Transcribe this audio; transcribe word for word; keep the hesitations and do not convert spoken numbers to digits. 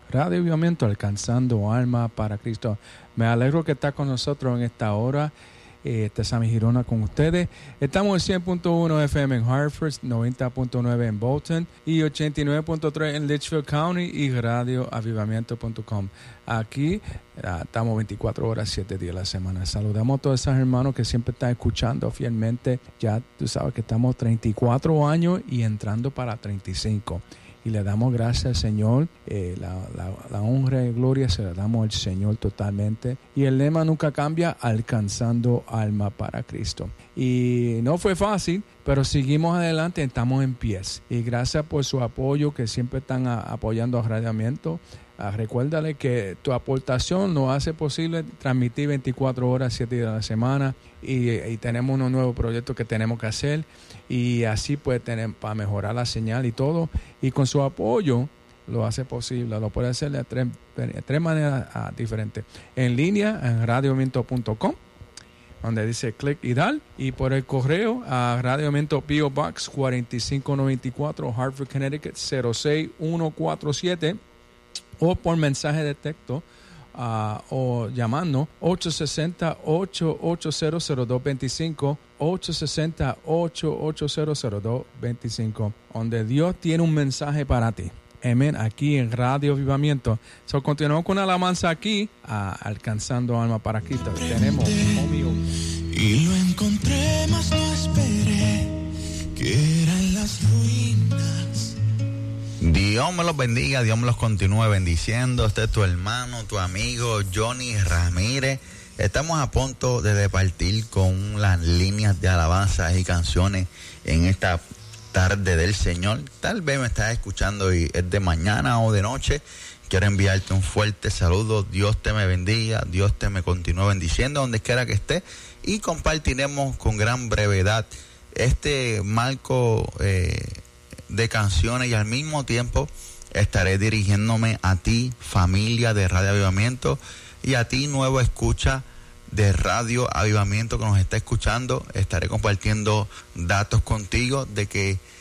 Radio Avivamiento, alcanzando alma para Cristo. Me alegro que está con nosotros en esta hora. Eh, este es Sammy Girona con ustedes. Estamos en cien punto uno F M en Hartford, noventa punto nueve en Bolton y ochenta y nueve punto tres en Litchfield County y radio avivamiento punto com. Aquí uh, estamos veinticuatro horas, siete días a la semana. Saludamos a todos esos hermanos que siempre están escuchando fielmente. Ya tú sabes que estamos treinta y cuatro años y entrando para treinta y cinco. Y le damos gracias al Señor, eh, la, la, la honra y gloria se la damos al Señor totalmente. Y el lema nunca cambia, alcanzando alma para Cristo. Y no fue fácil, pero seguimos adelante, estamos en pies. Y gracias por su apoyo, que siempre están a, apoyando a Radio Avivamiento. Uh, recuérdale que tu aportación nos hace posible transmitir veinticuatro horas, siete días a la semana y, y tenemos unos nuevos proyectos que tenemos que hacer y así pues tener, para mejorar la señal y todo, y con su apoyo lo hace posible, lo puede hacer de tres, de tres maneras uh, diferentes: en línea en radio avivamiento punto com, donde dice clic y dar, y por el correo a Radio Avivamiento P O Box cuarenta y cinco noventa y cuatro, Hartford, Connecticut cero seis uno cuatro siete, o por mensaje de texto uh, o llamando ocho seis cero, ocho ocho cero, cero dos dos cinco, ocho seis cero, ocho ocho cero, cero dos dos cinco, donde Dios tiene un mensaje para ti. Amén, aquí en Radio Avivamiento. So, continuamos con la alabanza aquí, uh, alcanzando alma para Cristo. Tenemos conmigo. Y lo encontré, mas no esperé que era en las ruinas. Dios me los bendiga, Dios me los continúe bendiciendo. Este es tu hermano, tu amigo Johnny Ramírez. Estamos a punto de departir con las líneas de alabanzas y canciones en esta tarde del Señor. Tal vez me estás escuchando y es de mañana o de noche. Quiero enviarte un fuerte saludo. Dios te me bendiga, Dios te me continúe bendiciendo donde quiera que esté. Y compartiremos con gran brevedad este marco eh, de canciones, y al mismo tiempo estaré dirigiéndome a ti, familia de Radio Avivamiento, y a ti, nuevo escucha de Radio Avivamiento que nos está escuchando. Estaré compartiendo datos contigo de que